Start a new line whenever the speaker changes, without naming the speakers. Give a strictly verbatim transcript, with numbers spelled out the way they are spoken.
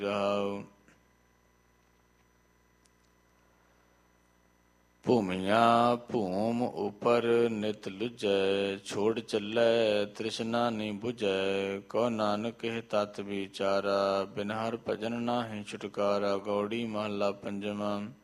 ਰਹਾਉ। ਭੂਮੀਆਂ ਭੂਮ ਉਪਰ ਨਿਤ ਲੁਜੈ, ਛੋੜ ਚੱਲੈ ਤ੍ਰਿਸ਼ਨਾ ਨੀ ਬੁਝੈ। ਕਉ ਨਾਨਕ ਇਹ ਤਤ ਵਿਚਾਰਾ, ਬਿਨ ਹਰਿ ਭਜਨ ਨਾਹਿ ਛੁਟਕਾਰਾ। ਗੌੜੀ ਮਹੱਲਾ ਪੰਜਵਾਂ।